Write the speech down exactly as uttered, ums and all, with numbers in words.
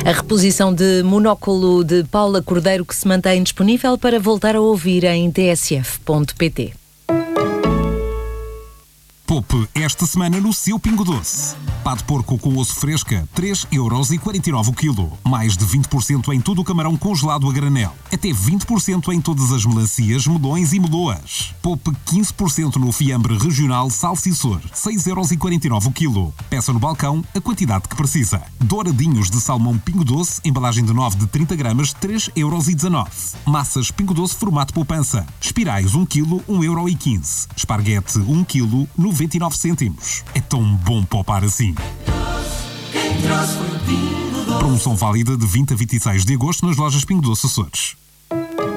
A reposição de Monóculo de Paula Cordeiro, que se mantém disponível para voltar a ouvir em t s f ponto p t. Poupe esta semana no seu Pingo Doce. Pá de porco com osso fresca, três euros e quarenta e nove o quilo. Mais de vinte por cento em todo o camarão congelado a granel. Até vinte por cento em todas as melancias, melões e meloas. Poupe quinze por cento no fiambre regional Salsiçor, seis euros e quarenta e nove o quilo. Peça no balcão a quantidade que precisa. Douradinhos de salmão Pingo Doce, embalagem de nove de trinta gramas, três euros e dezanove. Massas Pingo Doce formato poupança. Espirais um quilo, um euro e quinze. Esparguete um quilo, noventa e nove cêntimos. É tão bom poupar assim. Promoção válida de vinte a vinte e seis de agosto nas lojas Pingo Doce Açores.